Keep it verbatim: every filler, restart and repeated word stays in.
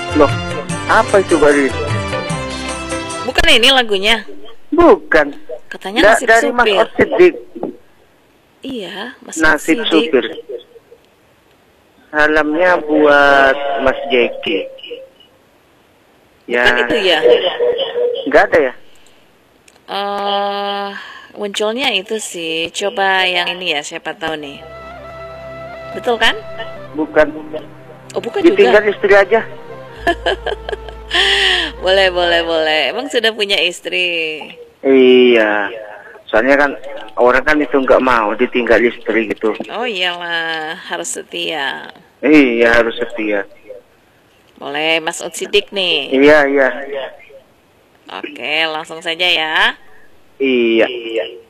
Loh, apa itu Baris? Bukan ini lagunya? Bukan. Katanya Da nasib dari Mas supir. Ot Siddiq. Iya, Mas Nasib Siddiq. supir. Salamnya buat Mas Jeki. Ya. Bukan itu ya? Nggak ada ya? Eh, munculnya itu sih. Coba yang ini ya, siapa tahu nih. Betul kan? Bukan. Oh, bukan Ditinggal juga. istri aja. Boleh, boleh, boleh. Emang sudah punya istri? Iya. Soalnya kan orang kan itu nggak mau ditinggal istri gitu. Oh iyalah, harus setia. Iya, harus setia. Boleh, Mas Ot Siddiq nih. Iya, iya. Oke, langsung saja ya. Iya.